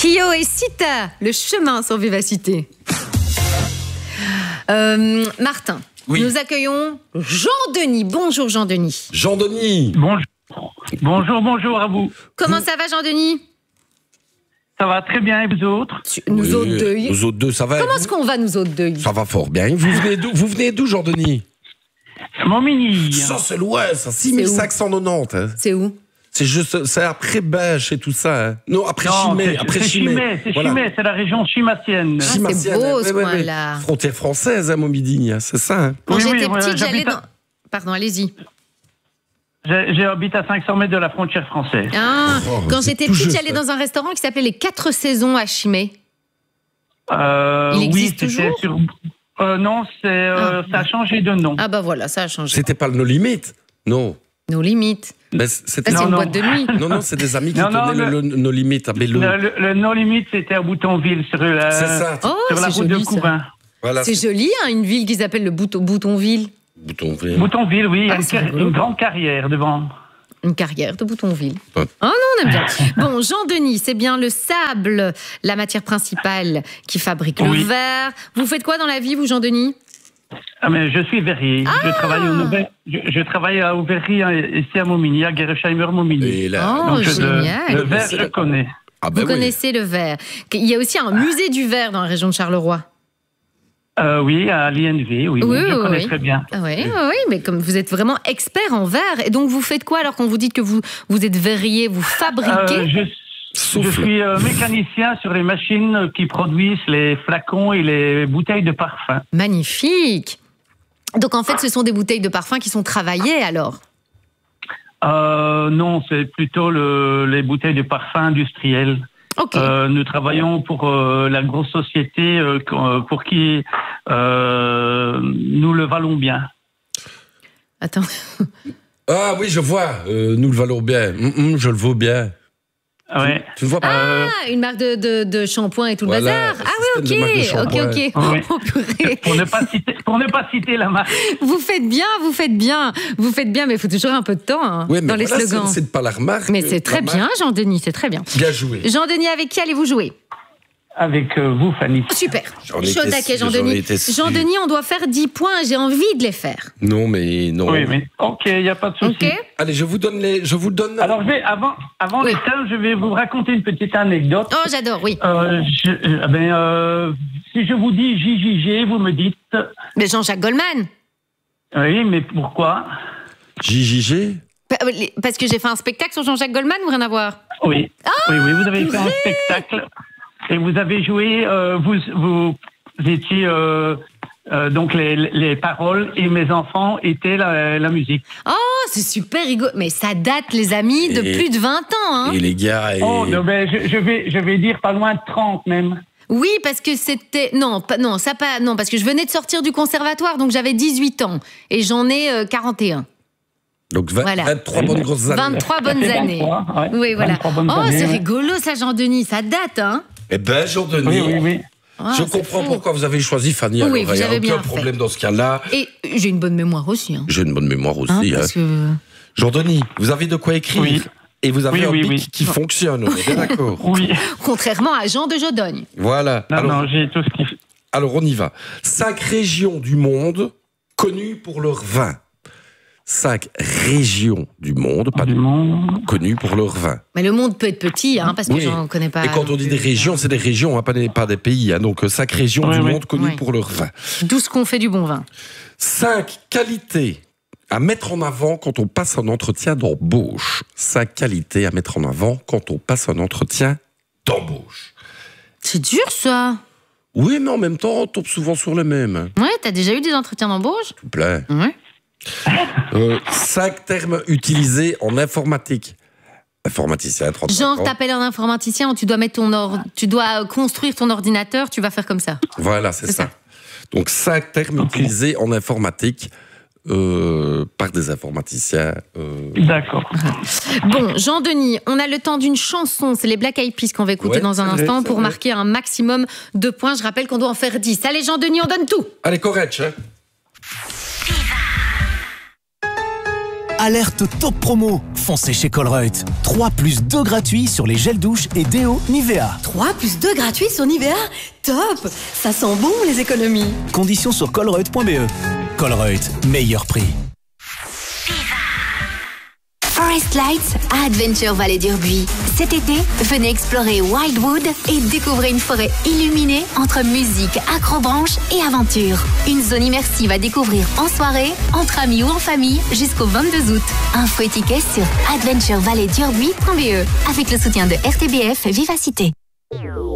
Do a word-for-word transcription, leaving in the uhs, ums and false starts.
Kyo et Sita, le chemin sans vivacité. Euh, Martin, oui. Nous accueillons Jean-Denis. Bonjour Jean-Denis. Jean-Denis. Bonjour. Bonjour, bonjour à vous. Comment vous... ça va Jean-Denis? Ça va très bien, et vous autres? Nous oui, autres deux. Nous autres deux, ça va? Comment est-ce qu'on va, nous autres deux? Ça va fort bien. Vous venez d'où, vous venez d'où Jean-Denis? Montmigny. Ça, c'est loin, ça. six mille cinq cent quatre-vingt-dix. Hein. C'est où? C'est juste, c'est après Bêche et tout ça. Hein. Non, après non, Chimay. Après c'est Chimay. Chimay, c'est voilà. Chimay, c'est la région chimassienne. Ah, c'est beau, ce ouais, coin-là. Ouais. Frontière française, à hein, Montmigny, c'est ça. Hein. Quand oui, j'étais oui, petite, voilà, j'allais à... dans... Pardon, allez-y. J'habite à cinq cents mètres de la frontière française. Ah, oh, quand j'étais petite, juste, j'allais hein. dans un restaurant qui s'appelait Les Quatre Saisons à Chimay. Euh, Il existe oui, toujours sur... euh, Non, c'est, euh, ah. ça a changé de nom. Ah bah voilà, ça a changé. C'était pas le No Limit? Non. Nos limites. Ben, c'était Ah, c'est non, une non. boîte de nuit. Non, non, c'est des amis qui non, tenaient non, le, le... le No Limit à Bello. Le, le, le No Limit, c'était à Boutonville, sur la, C'est ça. Oh, sur la route joli, de Couvin. Voilà, c'est joli, hein, une ville qui s'appelle le Bouton, Boutonville. Boutonville. Boutonville, oui, Ah, une, c'est car... une grande carrière devant. Une carrière de Boutonville. Ouais. Oh non, on aime bien. Bon, Jean-Denis, c'est bien le sable, la matière principale qui fabrique oui. le verre. Vous faites quoi dans la vie, vous, Jean-Denis? Ah, mais je suis verrier. Ah. Je travaille au Nobel. Je, je travaille à Auvergne, ici à Montmigny, à Gerresheimer-Montmigny. Et là, Oh, Donc, génial. Le, le verre, je connais. ah ben Vous oui. connaissez le verre. Il y a aussi un musée du verre dans la région de Charleroi. Euh, oui, à l'I N V, oui, Oui, oui, je oui, connais oui. très bien. Ah oui, oui, oui, mais comme vous êtes vraiment expert en verre, et donc vous faites quoi alors quand vous dites que vous, vous êtes verrier, vous fabriquez? Euh, je, je suis euh, mécanicien sur les machines qui produisent les flacons et les bouteilles de parfum. Magnifique. Donc en fait, ce sont des bouteilles de parfum qui sont travaillées alors? Euh, non, c'est plutôt le, les bouteilles de parfum industrielles. Ok. Euh, nous travaillons pour euh, la grosse société euh, pour qui euh, nous le valons bien. Attends. Ah oui, je vois. Euh, nous le valons bien. Mm -mm, je le vaux bien. Ouais. Tu ne vois pas? Ah, une marque de, de, de shampoing et tout le Voilà, bazar. Ah oui, système de marque de ok, shampoing. ok, ok. Ouais. Oh, purée. Pour ne pas citer, pour ne pas citer la marque. Vous faites bien, vous faites bien, vous faites bien, mais il faut toujours un peu de temps hein, Oui, mais dans les voilà, slogans. c'est, c'est pas la remarque. Mais c'est très la bien, marque. Jean-Denis, c'est très bien. Bien joué. Jean-Denis, avec qui allez-vous jouer? Avec euh, vous, Fanny. Super. J'en étais Chaud taquet, sûr, j'en Jean-Denis. étais sûr. Jean-Denis, on doit faire dix points, j'ai envie de les faire. Non, mais non. Oui, mais ok, il n'y a pas de souci. Ok. Allez, je vous donne les. Je vous donne. Alors, je vais, avant, avant Oui. les thèmes, je vais vous raconter une petite anecdote. Oh, j'adore, oui. Euh, je, euh, ben, euh, si je vous dis J J G, vous me dites. Mais Jean-Jacques Goldman. Oui, mais pourquoi? J J G. Parce que j'ai fait un spectacle sur Jean-Jacques Goldman ou rien à voir? Oui. Ah, oui, oui, vous avez fait un spectacle et vous avez joué. Euh, vous, vous étiez euh, euh, donc les, les paroles et mes enfants étaient la, la musique. Oh, c'est super rigolo. Mais ça date, les amis, de Et- plus de vingt ans. Hein. Et les gars. Et... Oh, non, ben, je, je vais, je vais dire pas loin de trente même. Oui, parce que c'était... Non, pas... non, ça pas... non, parce que je venais de sortir du conservatoire, donc j'avais dix-huit ans. Et j'en ai euh, quarante et un. Donc vingt, Voilà. vingt-trois bonnes grosses années. vingt-trois bonnes C'est années. vingt-trois, ouais. Oui, voilà. vingt-trois bonnes Oh, années, c'est ouais. rigolo ça, Jean-Denis. Ça date, hein? Eh ben, Jean-Denis. Oui, oui, oui. Ah, je c'est comprends fou. pourquoi vous avez choisi Fanny. Oui, alors, vous il n'y a avez aucun bien problème fait. dans ce cas-là. Et j'ai une bonne mémoire aussi. Hein. J'ai une bonne mémoire aussi. Hein, hein. parce que... Jean-Denis, vous avez de quoi écrire. Oui. Et vous avez Oui, un oui, bic oui. qui fonctionne, on est bien d'accord. Oui. Contrairement à Jean de Jodogne. Voilà. Non, alors, non, j'ai tout ce qu'il faut. alors, on y va. Cinq régions du monde connues pour leur vin. Cinq régions du monde, pas Du du monde. connues pour leur vin. Mais le monde peut être petit, hein, parce que Oui. j'en connais pas. Et quand on dit des régions, c'est des régions, hein, pas, des, pas des pays. Hein. Donc, euh, cinq régions Oui, du oui. monde connues Oui. pour leur vin. D'où ce qu'on fait du bon vin. Cinq qualités à mettre en avant quand on passe un entretien d'embauche. Cinq qualités à mettre en avant quand on passe un entretien d'embauche. C'est dur, ça. Oui, mais en même temps, on tombe souvent sur le même. Ouais, t'as déjà eu des entretiens d'embauche? S'il vous plaît. Ouais. Euh, cinq termes utilisés en informatique. Informaticien, trente-cinq Genre, ans. t'appelles un informaticien, tu dois mettre ton or... tu dois construire ton ordinateur, tu vas faire comme ça. Voilà, c'est C'est ça. ça. Donc, cinq termes Ok. utilisés en informatique euh, par des informaticiens. euh, D'accord. Bon, Jean-Denis, on a le temps d'une chanson, c'est les Black Eyed Peas qu'on va écouter Ouais, dans un c'est vrai, instant c'est pour vrai. marquer un maximum de points. Je rappelle qu'on doit en faire dix. Allez, Jean-Denis, on donne tout. Allez, correct, hein. Alerte top promo. Foncez chez Colruyt. trois plus deux gratuits sur les gels douche et déo Nivea. trois plus deux gratuits sur Nivea? Top! Ça sent bon les économies. Conditions sur colruyt point b e. Colruyt, meilleur prix. Forest Lights à Adventure Vallée d'Urbuy. Cet été, venez explorer Wildwood et découvrez une forêt illuminée entre musique, acrobranche et aventure. Une zone immersive à découvrir en soirée, entre amis ou en famille jusqu'au vingt-deux août. Info et tickets sur adventure vallée d'urbuy point b e avec le soutien de R T B F Vivacité.